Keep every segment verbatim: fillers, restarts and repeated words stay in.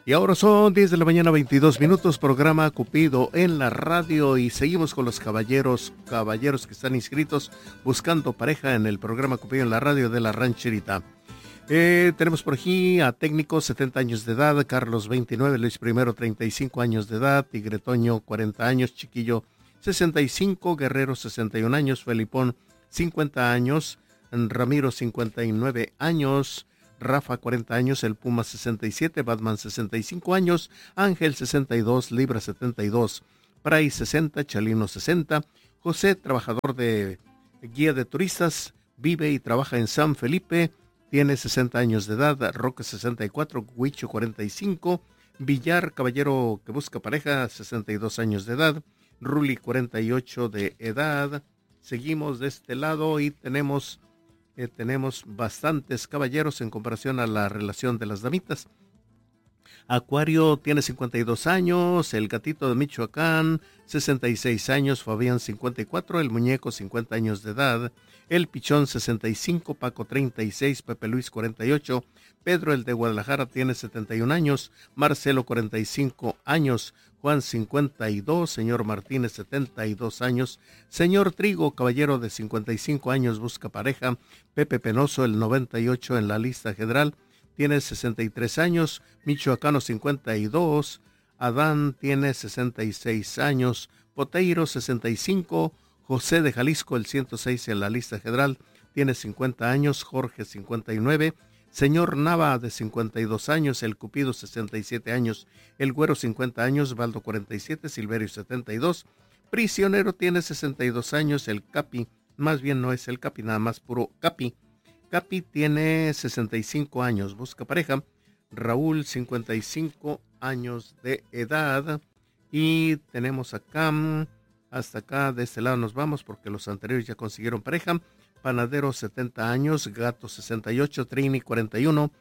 Y ahora son diez de la mañana, veintidós minutos, programa Cupido en la radio, y seguimos con los caballeros, caballeros que están inscritos buscando pareja en el programa Cupido en la radio de la rancherita. Eh, tenemos por aquí a técnico, setenta años de edad, Carlos veintinueve, Luis Primero treinta y cinco años de edad, Tigre Toño cuarenta años, Chiquillo sesenta y cinco, Guerrero sesenta y un años, Felipón cincuenta años, Ramiro cincuenta y nueve años, Rafa cuarenta años, el Puma sesenta y siete, Batman sesenta y cinco años, Ángel sesenta y dos, Libra setenta y dos, Pray sesenta, Chalino sesenta, José, trabajador de guía de turistas, vive y trabaja en San Felipe, tiene sesenta años de edad, Roque sesenta y cuatro, Huicho cuarenta y cinco, Villar, caballero que busca pareja, sesenta y dos años de edad, Ruli cuarenta y ocho de edad. Seguimos de este lado y tenemos... Eh, tenemos bastantes caballeros en comparación a la relación de las damitas. Acuario tiene cincuenta y dos años, el Gatito de Michoacán, sesenta y seis años, Fabián cincuenta y cuatro, el Muñeco cincuenta años de edad, el Pichón sesenta y cinco, Paco treinta y seis, Pepe Luis cuarenta y ocho, Pedro el de Guadalajara tiene setenta y un años, Marcelo cuarenta y cinco años, Juan cincuenta y dos, señor Martínez setenta y dos años, señor Trigo, caballero de cincuenta y cinco años, busca pareja, Pepe Penoso el noventa y ocho en la lista general, tiene sesenta y tres años, Michoacano cincuenta y dos, Adán tiene sesenta y seis años, Poteiro sesenta y cinco, José de Jalisco el ciento seis en la lista general, tiene cincuenta años, Jorge cincuenta y nueve, señor Nava de cincuenta y dos años, el Cupido sesenta y siete años, el Güero cincuenta años, Baldo cuarenta y siete, Silverio setenta y dos, Prisionero tiene sesenta y dos años, el Capi, más bien no es el Capi, nada más puro Capi, Capi tiene sesenta y cinco años, busca pareja, Raúl cincuenta y cinco años de edad, y tenemos acá, hasta acá, de este lado nos vamos porque los anteriores ya consiguieron pareja, Panadero setenta años, Gato sesenta y ocho, Trini cuarenta y uno,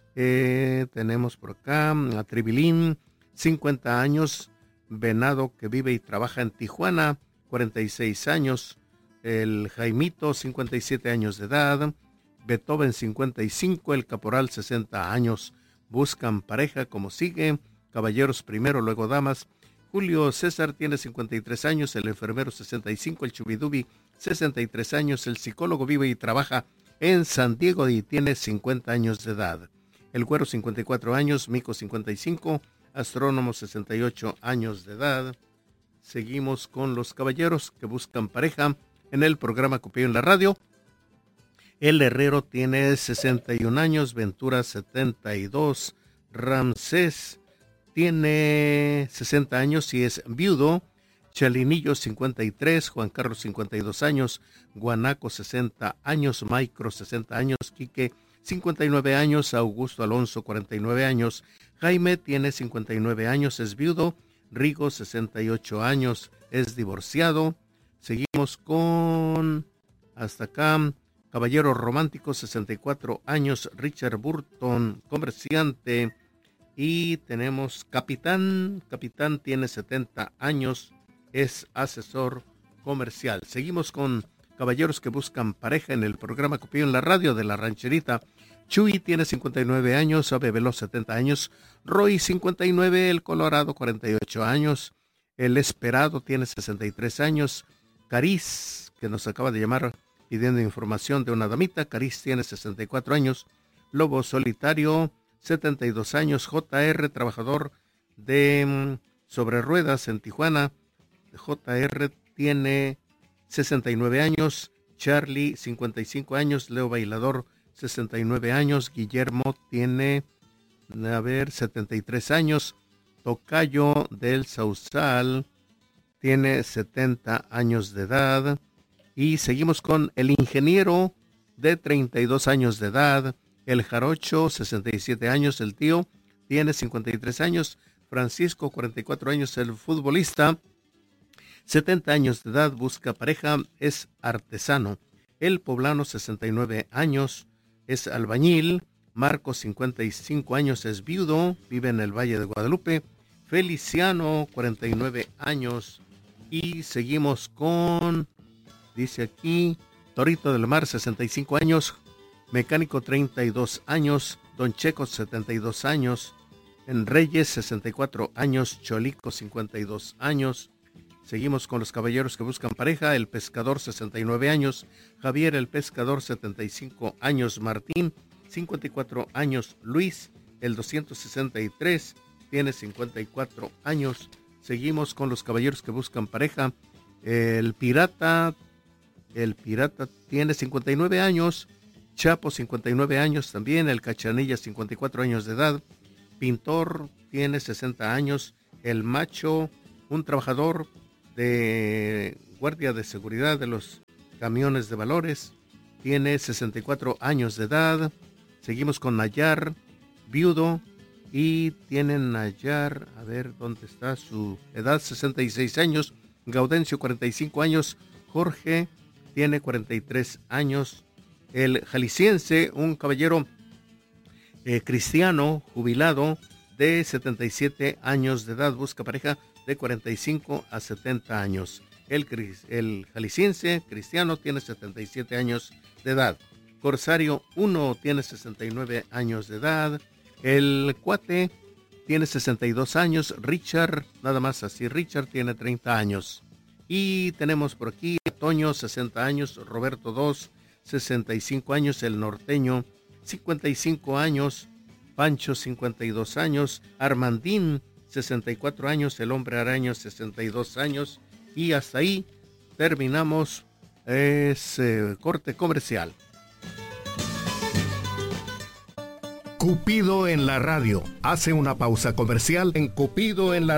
eh, tenemos por acá a Tribilín cincuenta años, Venado que vive y trabaja en Tijuana, cuarenta y seis años, el Jaimito cincuenta y siete años de edad, Beethoven cincuenta y cinco, el Caporal sesenta años, buscan pareja como sigue, caballeros primero, luego damas, Julio César tiene cincuenta y tres años, el enfermero sesenta y cinco, el Chubidubi sesenta y tres años, el psicólogo vive y trabaja en San Diego y tiene cincuenta años de edad, el Güero cincuenta y cuatro años, Mico cincuenta y cinco, Astrónomo sesenta y ocho años de edad. Seguimos con los caballeros que buscan pareja en el programa Cupido en la radio. El Herrero tiene sesenta y un años, Ventura setenta y dos, Ramsés tiene sesenta años y es viudo, Chalinillo cincuenta y tres, Juan Carlos cincuenta y dos años, Guanaco sesenta años, Maicro sesenta años, Quique cincuenta y nueve años, Augusto Alonso cuarenta y nueve años, Jaime tiene cincuenta y nueve años, es viudo, Rigo sesenta y ocho años, es divorciado. Seguimos con hasta acá. Caballero romántico, sesenta y cuatro años, Richard Burton, comerciante. Y tenemos Capitán, Capitán tiene setenta años, es asesor comercial. Seguimos con caballeros que buscan pareja en el programa Cupido en la radio de la rancherita. Chuy tiene cincuenta y nueve años, Ave Veloz setenta años, Roy cincuenta y nueve, el Colorado cuarenta y ocho años, el Esperado tiene sesenta y tres años, Cariz, que nos acaba de llamar pidiendo información de una damita, Cariz tiene sesenta y cuatro años, Lobo Solitario, setenta y dos años, J R, trabajador de sobre ruedas en Tijuana, J R tiene sesenta y nueve años, Charlie, cincuenta y cinco años, Leo Bailador, sesenta y nueve años, Guillermo tiene, a ver, setenta y tres años, Tocayo del Sausal tiene setenta años de edad. Y seguimos con el ingeniero de treinta y dos años de edad, el Jarocho, sesenta y siete años, el tío tiene cincuenta y tres años, Francisco, cuarenta y cuatro años, el futbolista, setenta años de edad, busca pareja, es artesano, el poblano, sesenta y nueve años, es albañil, Marcos, cincuenta y cinco años, es viudo, vive en el Valle de Guadalupe, Feliciano, cuarenta y nueve años, y seguimos con... Dice aquí, Torito del Mar, sesenta y cinco años, Mecánico, treinta y dos años, Don Checo, setenta y dos años, En Reyes, sesenta y cuatro años. Cholico, cincuenta y dos años. Seguimos con los caballeros que buscan pareja. El Pescador, sesenta y nueve años. Javier el Pescador, setenta y cinco años. Martín, cincuenta y cuatro años. Luis, el doscientos sesenta y tres, tiene cincuenta y cuatro años. Seguimos con los caballeros que buscan pareja. El Pirata, el Pirata tiene cincuenta y nueve años. Chapo, cincuenta y nueve años también. El Cachanilla, cincuenta y cuatro años de edad. Pintor tiene sesenta años. El Macho, un trabajador de guardia de seguridad de los camiones de valores, tiene sesenta y cuatro años de edad. Seguimos con Nayar, viudo, y tiene Nayar, a ver dónde está su edad, sesenta y seis años. Gaudencio, cuarenta y cinco años. Jorge tiene cuarenta y tres años. El Jalisciense, un caballero Eh, cristiano jubilado de setenta y siete años de edad, busca pareja de cuarenta y cinco a setenta años. El, el jalisciense cristiano tiene setenta y siete años de edad. Corsario uno tiene sesenta y nueve años de edad. El Cuate tiene sesenta y dos años. Richard, nada más así, Richard tiene treinta años. Y tenemos por aquí a Toño, sesenta años. Roberto dos, sesenta y cinco años. El Norteño, cincuenta y cinco años. Pancho, cincuenta y dos años. Armandín, sesenta y cuatro años. El Hombre Araña, sesenta y dos años. Y hasta ahí terminamos ese corte comercial. Cupido en la radio. Hace una pausa comercial en Cupido en la